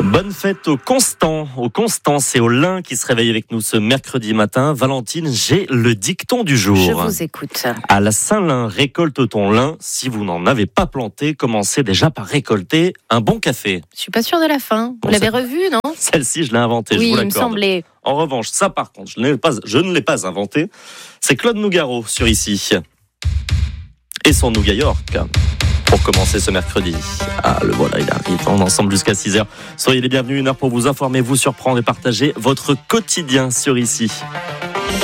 Bonne fête au Constance et au Lin qui se réveillent avec nous ce mercredi matin. Valentine, j'ai le dicton du jour. Je vous écoute. À la Saint-Lin, récolte ton lin. Si vous n'en avez pas planté, commencez déjà par récolter un bon café. Je suis pas sûre de la fin. Vous l'avez revu, non ? Celle-ci, je l'ai inventée, Oui, je vous il me l'accorde. semblait. En revanche, ça par contre, je ne l'ai pas inventé. C'est Claude Nougaro sur Ici. Et son Nougat York. Pour commencer ce mercredi. Ah, le voilà, il arrive. On est ensemble jusqu'à 6h. Soyez les bienvenus, une heure pour vous informer, vous surprendre et partager votre quotidien sur Ici.